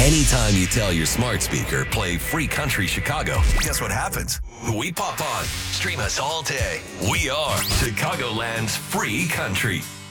Anytime you tell your smart speaker, play Free Country Chicago, guess what happens? We pop on. Stream us all day. We are Chicagoland's Free Country.